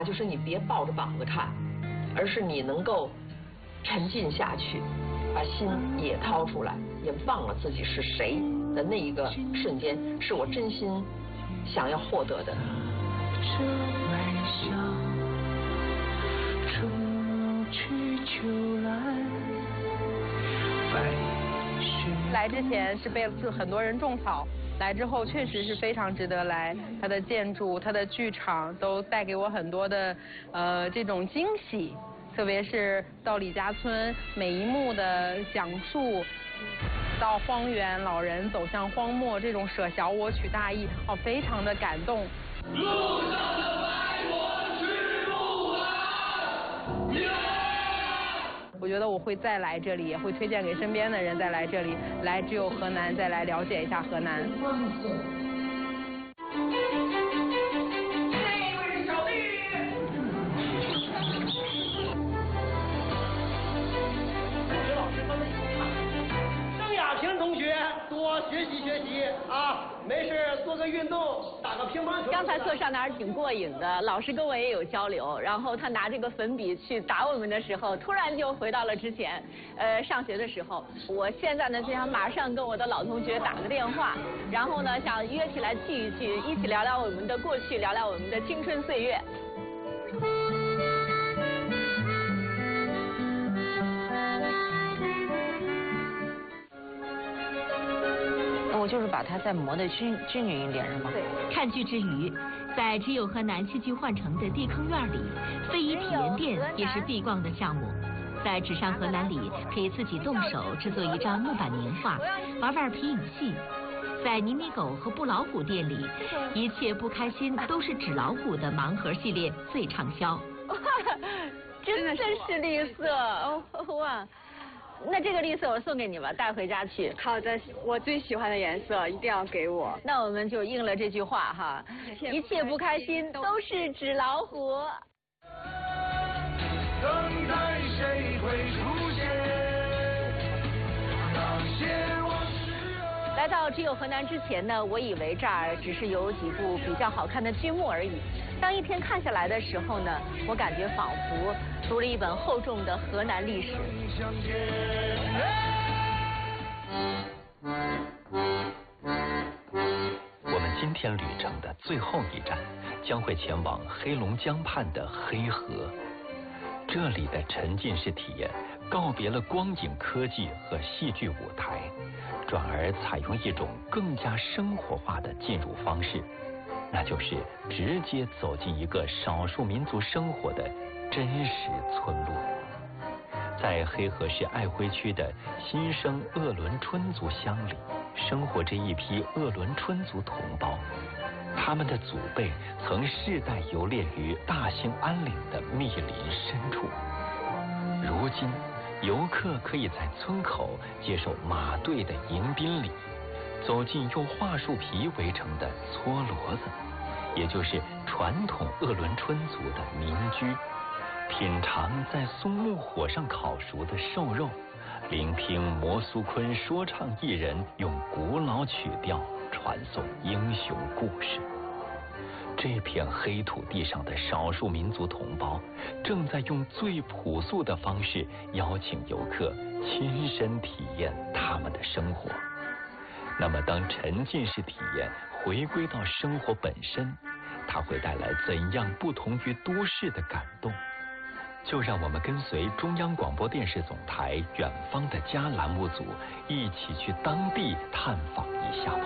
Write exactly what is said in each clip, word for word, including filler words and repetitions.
就是你别抱着膀子看，而是你能够沉浸下去，把心也掏出来，也忘了自己是谁的那一个瞬间，是我真心想要获得的。 来之前是被很多人种草，来之后确实是非常值得来。它的建筑、它的剧场都带给我很多的呃这种惊喜，特别是到李家村每一幕的讲述，到荒原老人走向荒漠这种舍小我取大义，哦，非常的感动。路上的白我去不完。我觉得我会再来这里，也会推荐给身边的人再来这里，来只有河南，再来了解一下河南。这位是小绿。 刘老师，郑亚萍同学多学习学习啊，没事做个运动，打个乒乓球。 刚才课上的还是挺过瘾的，老师跟我也有交流，然后他拿这个粉笔去打我们的时候，突然就回到了之前，呃，上学的时候。我现在呢就想马上跟我的老同学打个电话，然后呢想约起来聚一聚，一起聊聊我们的过去，聊聊我们的青春岁月。 我就是把它再磨得均均匀一点，是吗？ 对。 看剧之余，在只有河南戏剧换城的地坑院里，非遗体验店也是必逛的项目。在纸上河南里，可以自己动手制作一张木板年画，玩玩皮影戏。在泥泥狗和布老虎店里，一切不开心都是纸老虎的盲盒系列最畅销。 真的是绿色哦哇！那这个绿色我送给你吧，带回家去。 好的，我最喜欢的颜色一定要给我。 那我们就应了这句话哈，一切不开心都是纸老虎。等待谁会出现？那些往事。来到只有河南之前呢，我以为这儿只是有几部比较好看的剧目而已。当一天看下来的时候呢，我感觉仿佛读了一本厚重的河南历史。 我们今天旅程的最后一站将会前往黑龙江畔的黑河，这里的沉浸式体验告别了光影科技和戏剧舞台，转而采用一种更加生活化的进入方式，那就是直接走进一个少数民族生活的真实村落。在黑河市爱辉区的新生鄂伦春族乡里，生活着一批鄂伦春族同胞，他们的祖辈曾世代游猎于大兴安岭的密林深处。如今，游客可以在村口接受马队的迎宾礼，走进用桦树皮围成的搓骡子，也就是传统鄂伦春族的民居，品尝在松木火上烤熟的瘦肉，聆听摩苏昆说唱艺人用古老曲调传颂英雄故事。这片黑土地上的少数民族同胞正在用最朴素的方式邀请游客亲身体验他们的生活。那么当沉浸式体验回归到生活本身，它会带来怎样不同于都市的感动？就让我们跟随中央广播电视总台远方的家栏目组一起去当地探访一下吧。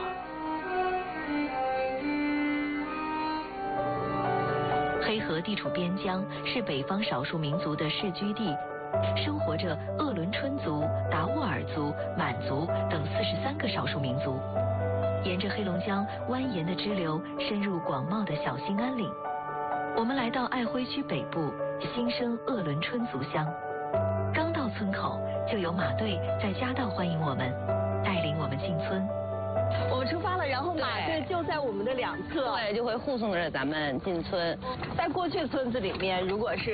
黑河地处边疆，是北方少数民族的世居地，生活着鄂伦春族、达斡尔族、满族等四十三个少数民族。沿着黑龙江蜿蜒的支流，深入广袤的小兴安岭。我们来到爱辉区北部新生鄂伦春族乡，刚到村口就有马队在夹道欢迎我们，带领我们进村。 我们出发了，然后马队就在我们的两侧， 对，就会护送着咱们进村。 在过去村子里面，如果是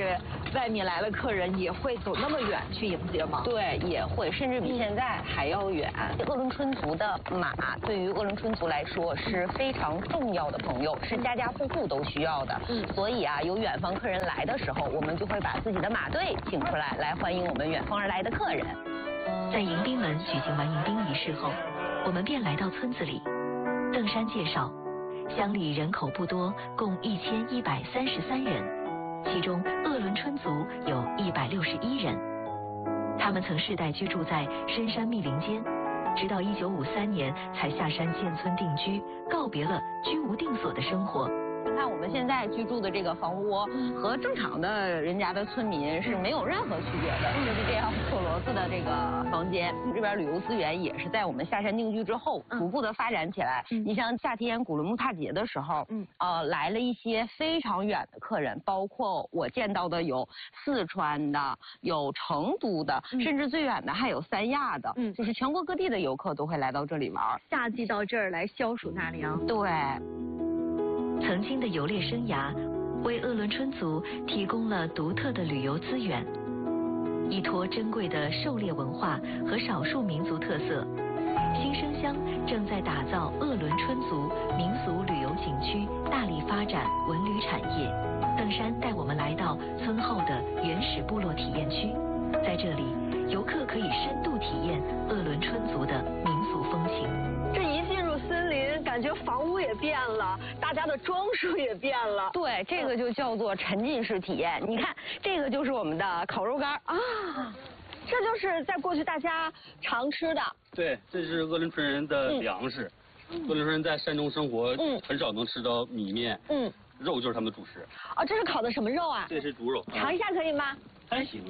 外面来的客人也会走那么远去迎接吗？ 对，也会，甚至比现在还要远。鄂伦春族的马对于鄂伦春族来说是非常重要的朋友，是家家户户都需要的。嗯，所以啊，有远方客人来的时候，我们就会把自己的马队请出来，来欢迎我们远方而来的客人。 在迎宾门举行完迎宾仪式后，我们便来到村子里。邓山介绍，乡里人口不多，共一千一百三十三人，其中鄂伦春族有一百六十一人。他们曾世代居住在深山密林间，直到一九五三年才下山建村定居，告别了居无定所的生活。 你看我们现在居住的这个房屋和正常的人家的村民是没有任何区别的，就是这样破骡子的这个房间。这边旅游资源也是在我们下山定居之后逐步的发展起来。你像夏天古伦木踏节的时候，嗯，呃，来了一些非常远的客人，包括我见到的有四川的，有成都的，甚至最远的还有三亚的，嗯，就是全国各地的游客都会来到这里玩。 夏季到这儿来消暑纳凉。 对。 曾经的游猎生涯，为鄂伦春族提供了独特的旅游资源。依托珍贵的狩猎文化和少数民族特色，新生乡正在打造鄂伦春族民俗旅游景区，大力发展文旅产业。邓山带我们来到村后的原始部落体验区，在这里，游客可以深度体验鄂伦春族的民俗风情。 这一进入森林，感觉房屋也变了，大家的装束也变了。 对，这个就叫做沉浸式体验。你看，这个就是我们的烤肉干啊， 这就是在过去大家常吃的。 对，这是鄂伦春人的粮食。鄂伦春人在山中生活，嗯，很少能吃到米面，嗯，肉就是他们的主食。 哦，这是烤的什么肉啊？ 这是猪肉。 尝一下可以吗？ 还行。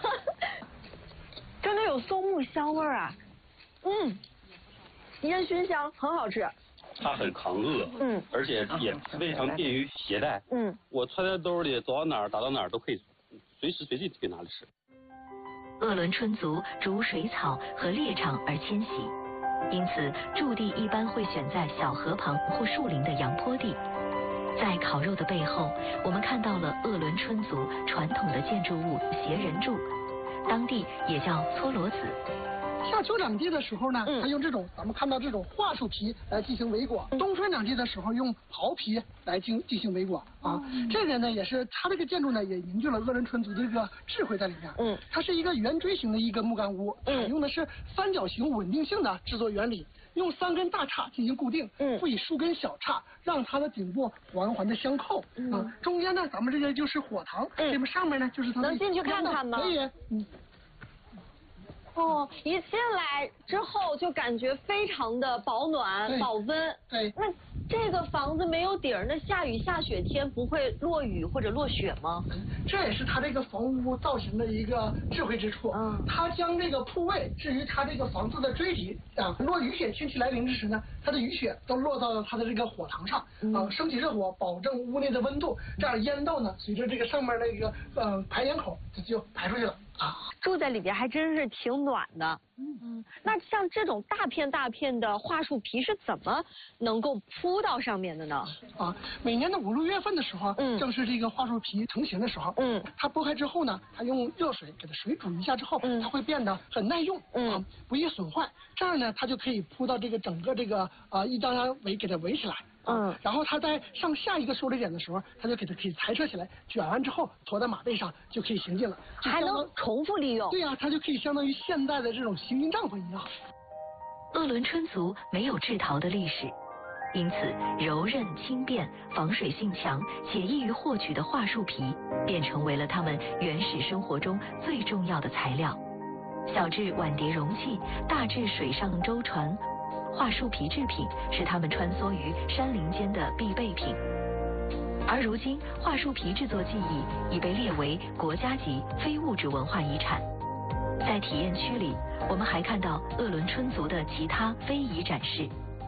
真的有松木香味儿啊，嗯。烟熏香，很好吃。 它很抗饿，嗯，而且也非常便于携带，嗯，我揣在兜里，走到哪儿打到哪儿都可以，随时随地可以拿着吃。 鄂伦春族逐水草和猎场而迁徙，因此驻地一般会选在小河旁或树林的阳坡地。在烤肉的背后，我们看到了鄂伦春族传统的建筑物斜人柱，当地也叫搓罗子。 夏秋两季的时候呢，它用这种咱们看到这种桦树皮来进行围裹；冬春两季的时候用桃皮来进进行围裹啊。这个呢也是它这个建筑呢也凝聚了鄂伦春族的这个智慧在里面。嗯，它是一个圆锥形的一个木杆屋，采用的是三角形稳定性的制作原理，用三根大叉进行固定，嗯，赋予数根小叉，让它的顶部环环的相扣。啊，中间呢咱们这个就是火塘，这边上面呢就是它。 能进去看看吗？ 可以，嗯。 哦，一进来之后就感觉非常的保暖、保温。 对。 那这个房子没有顶儿，那下雨下雪天不会落雨或者落雪吗？ 这也是它这个房屋造型的一个智慧之处。嗯。它将这个铺位置于它这个房子的锥体啊，落雨雪天气来临之时呢，它的雨雪都落到了它的这个火塘上，啊，升起热火，保证屋内的温度，这样烟道呢，随着这个上面那个呃排烟口，它就排出去了。啊， 住在里边还真是挺暖的。嗯嗯，那像这种大片大片的桦树皮是怎么能够铺到上面的呢？ 啊，每年的五六月份的时候，嗯，正是这个桦树皮成型的时候。嗯，它剥开之后呢，它用热水给它水煮一下之后，嗯，它会变得很耐用，嗯，啊，不易损坏。这样呢，它就可以铺到这个整个这个啊一张张围给它围起来。嗯，然后它在上下一个受力点的时候，它就给它可以抬扯起来，卷完之后驮在马背上就可以行进了， 还能重复利用。 对呀、啊，它就可以相当于现在的这种行军帐篷一样。 鄂伦春族没有制陶的历史，因此柔韧轻便、防水性强且易于获取的桦树皮，便成为了他们原始生活中最重要的材料。小至碗碟容器，大至水上舟船。桦树皮制品是他们穿梭于山林间的必备品，而如今桦树皮制作技艺已被列为国家级非物质文化遗产。在体验区里，我们还看到鄂伦春族的其他非遗展示。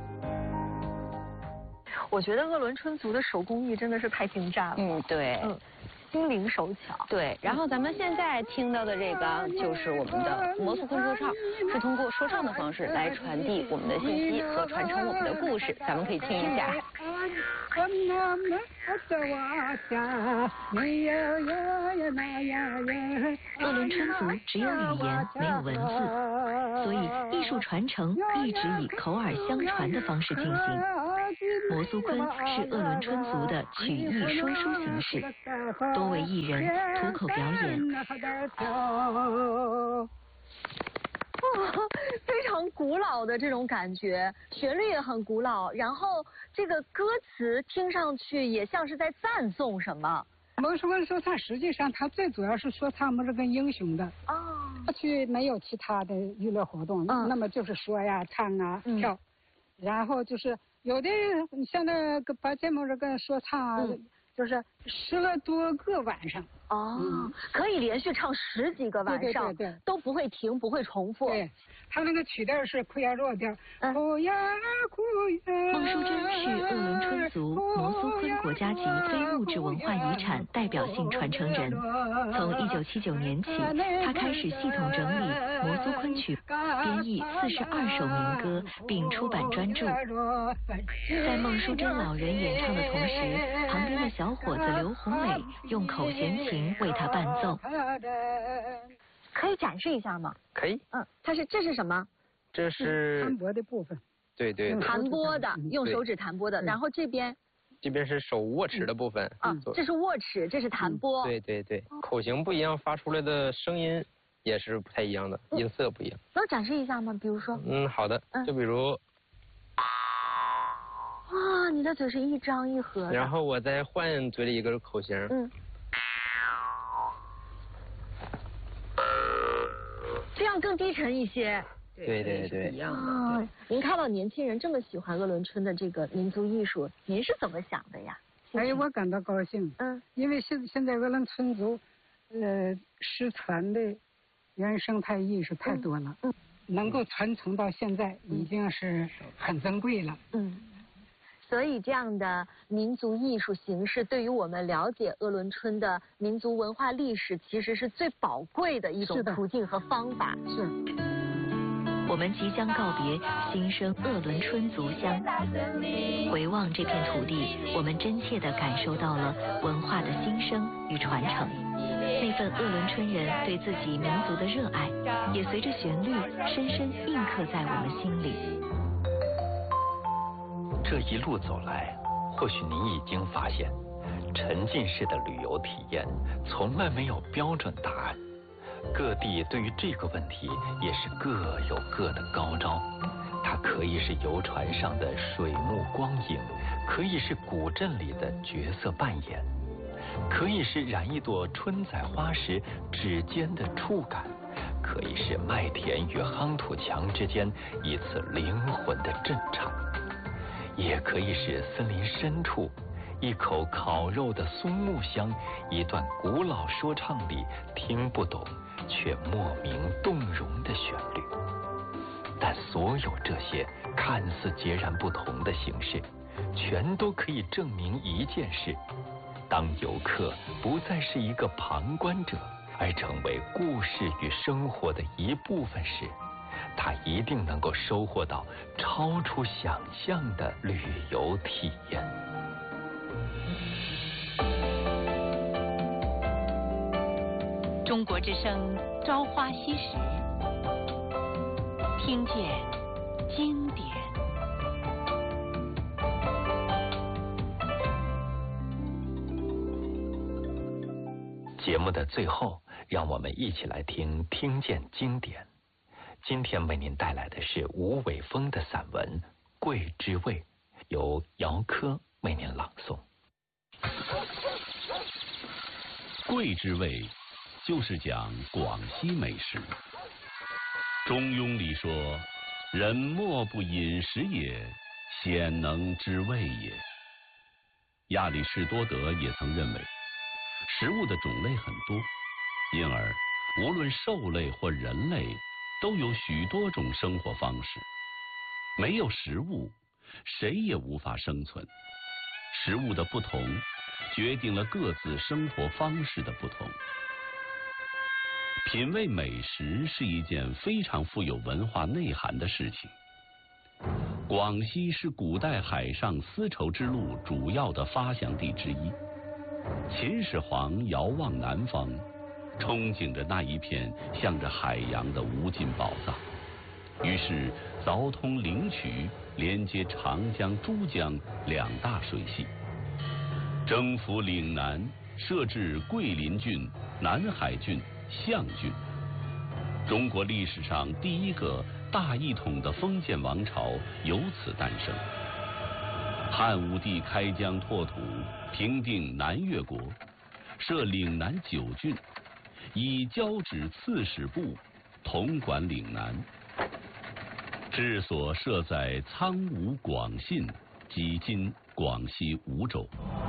我觉得鄂伦春族的手工艺真的是太精湛了。 嗯，对。嗯。 心灵手巧。 对，然后咱们现在听到的这个就是我们的摩苏昆说唱，是通过说唱的方式来传递我们的信息和传承我们的故事，咱们可以听一下。 鄂伦春族只有语言没有文字，所以艺术传承一直以口耳相传的方式进行。摩苏昆是鄂伦春族的曲艺说书形式，多为艺人吐口表演。 哦，非常古老的这种感觉，旋律也很古老，然后这个歌词听上去也像是在赞颂什么。 蒙氏昆说唱实际上它最主要是说唱模式跟英雄的。 哦。 过去没有其他的娱乐活动，嗯、那么就是说呀、唱啊、嗯、跳，然后就是有的像那个八节模式跟说唱啊。嗯，就是十来多个晚上哦、嗯，可以连续唱十几个晚上， 对对对对， 都不会停，不会重复。 对，他那个曲调是库亚弱调，库亚库亚。孟淑珍是鄂伦春族摩苏昆国家级非物质文化遗产代表性传承人。从一九七九年起，他开始系统整理摩苏昆曲，编译四十二首民歌，并出版专著。在孟淑珍老人演唱的同时，旁边的小伙子刘红磊用口弦琴为他伴奏。 可以展示一下吗？ 可以。 嗯，它是这是什么？ 这是弹拨的部分。 对对。 弹拨的，用手指弹拨的。然后这边。 这边是手握持的部分。 啊，这是握持，这是弹拨。 对对对，口型不一样，发出来的声音也是不太一样的，音色不一样。 能展示一下吗？比如说。 嗯，好的。就比如。 哇，你的嘴是一张一合的。 然后我再换嘴里一个口型。 嗯。这样更低沉一些。 对对对。 一样的。 哦，您看到年轻人这么喜欢鄂伦春的这个民族艺术，您是怎么想的呀？ 哎，我感到高兴。 嗯。 因为现现在鄂伦春族，呃，失传的原生态艺术太多了。嗯。能够传承到现在，已经是很珍贵了。 嗯。所以这样的民族艺术形式，对于我们了解鄂伦春的民族文化历史，其实是最宝贵的一种途径和方法。 是。 我们即将告别新生鄂伦春族乡，回望这片土地，我们真切地感受到了文化的新生与传承。那份鄂伦春人对自己民族的热爱，也随着旋律深深印刻在我们心里。 这一路走来，或许您已经发现，沉浸式的旅游体验从来没有标准答案。各地对于这个问题也是各有各的高招。它可以是游船上的水幕光影，可以是古镇里的角色扮演，可以是染一朵春仔花时指尖的触感，可以是麦田与夯土墙之间一次灵魂的震颤，也可以是森林深处一口烤肉的松木香，一段古老说唱里听不懂却莫名动容的旋律。但所有这些看似截然不同的形式，全都可以证明一件事：当游客不再是一个旁观者，而成为故事与生活的一部分时，他一定能够收获到超出想象的旅游体验。 中国之声《朝花夕拾》，听见经典。 节目的最后，让我们一起来听《听见经典》。今天为您带来的是吴伟峰的散文《桂之味》，由姚科为您朗诵。 桂之味就是讲广西美食。中庸里说：“人莫不饮食也，鲜能知味也。”亚里士多德也曾认为，食物的种类很多，因而无论兽类或人类都有许多种生活方式。没有食物，谁也无法生存。食物的不同，决定了各自生活方式的不同。品味美食是一件非常富有文化内涵的事情。 广西是古代海上丝绸之路主要的发祥地之一。秦始皇遥望南方，憧憬着那一片向着海洋的无尽宝藏，于是凿通灵渠，连接长江、珠江两大水系，征服岭南，设置桂林郡、南海郡、象郡。中国历史上第一个大一统的封建王朝由此诞生。汉武帝开疆拓土，平定南越国，设岭南九郡，以交趾刺史部统管岭南。治所设在苍梧广信，即今广西梧州。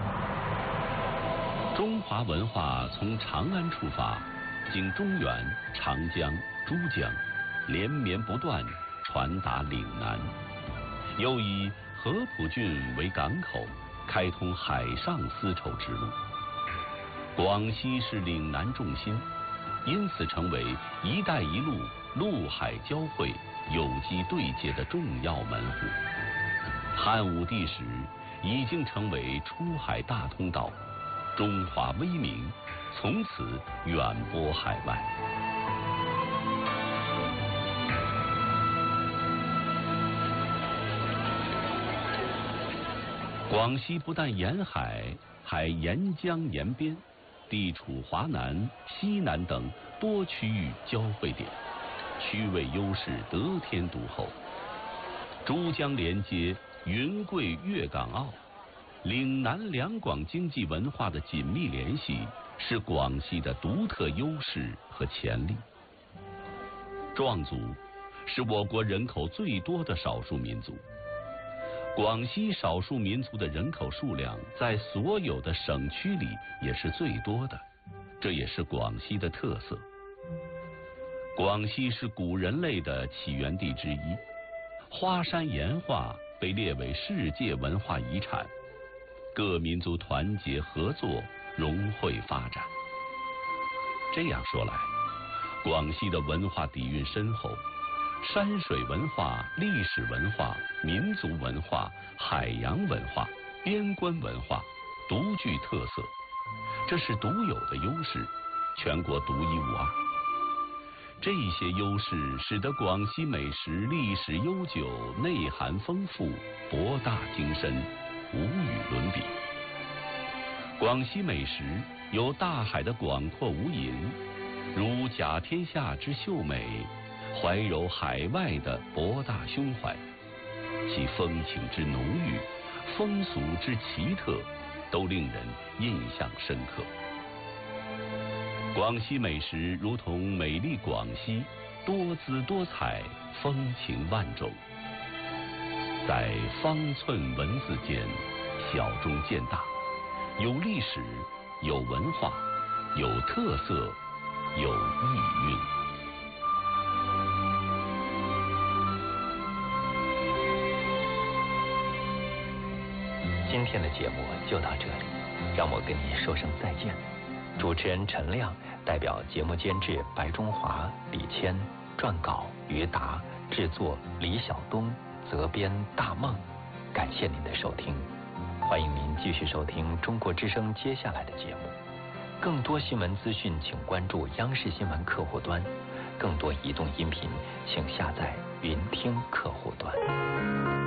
中华文化从长安出发，经中原、长江、珠江，连绵不断，传达岭南。又以合浦郡为港口，开通海上丝绸之路。广西是岭南重心，因此成为“一带一路”陆海交汇、有机对接的重要门户。汉武帝时已经成为出海大通道，中华威名从此远播海外。广西不但沿海，还沿江沿边，地处华南、西南等多区域交汇点，区位优势得天独厚。珠江连接云贵粤港澳，岭南两广经济文化的紧密联系是广西的独特优势和潜力。壮族是我国人口最多的少数民族。广西少数民族的人口数量在所有的省区里也是最多的，这也是广西的特色。广西是古人类的起源地之一，花山岩画被列为世界文化遗产，各民族团结合作，融汇发展。这样说来，广西的文化底蕴深厚，山水文化、历史文化、民族文化、海洋文化、边关文化独具特色，这是独有的优势，全国独一无二。这些优势使得广西美食历史悠久，内涵丰富，博大精深，无与伦比。广西美食有大海的广阔无垠，如甲天下之秀美，怀柔海外的博大胸怀，其风情之浓郁，风俗之奇特，都令人印象深刻。广西美食如同美丽广西，多姿多彩，风情万种，在方寸文字间小中见大，有历史，有文化，有特色，有意蕴。 今天的节目就到这里，让我跟你说声再见。主持人陈亮代表节目监制白中华、李谦，撰稿于达，制作李晓东，责编大梦。感谢您的收听，欢迎您继续收听中国之声接下来的节目。更多新闻资讯，请关注央视新闻客户端；更多移动音频，请下载云听客户端。